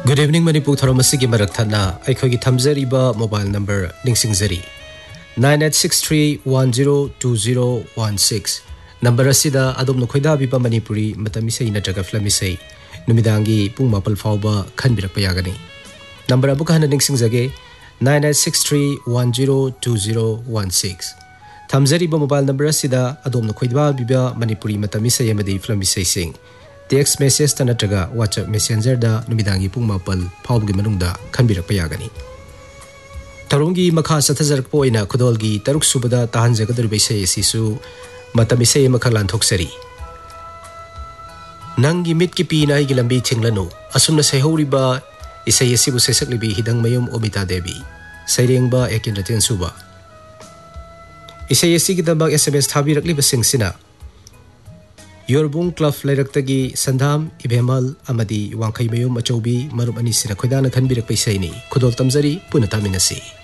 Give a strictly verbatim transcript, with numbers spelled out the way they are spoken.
Good evening, Manipur Thoramasi Maraktana. I could Tamzariba mobile number Ningsingzari nine eight six three one zero two zero one six. Number Asida Adom Nokoida Biba Manipuri, Matamisei Nataga Flamisei, Numidangi, Pumapal Fauba, Kanbira Payagani. Number Abukana Ningsingzage nine eight six three one zero two zero one six. Tamzariba mobile number Asida Adom Nokoida Biba Manipuri, Matamisei Amadi Flamisei Sing. Text message tanatraga WhatsApp Messenger da numidangi pung mapal phawgi manungda khanbirak payagani. Tarungi makha sathajarak poina khudolgi taruk subada tahan jagadar bisay sisu matamisay makhalan thoksari. Nangi mitki pina igilambi thinglanu asumna sehoriba isay sibu sesaklibi hidang mayum Omita Devi sayreng ba ekinraten suba. Isay sigidabag S M S thabirakli basingsina Yorbung Club Lairaktagi Sandham Ibemal Amadi Wangkai Mayum Achobi Marup Anisina Kodana Kanbirak Paisani Kudol Tamzari Punataminasi